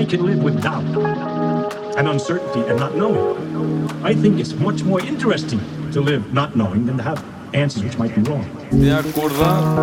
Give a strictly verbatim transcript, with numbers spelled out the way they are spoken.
I can live with doubt and uncertainty and not knowing. I think it's much more interesting to live not knowing than to have answers which might be wrong. De acordar